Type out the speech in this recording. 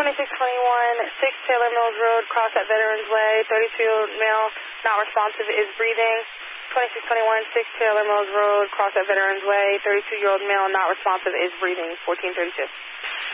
2621, 6 Taylor Mills Road, cross at Veterans Way, 32-year-old male, not responsive, is breathing. 2621, 6 Taylor Mills Road, cross at Veterans Way, 32-year-old male, not responsive, is breathing. 1432.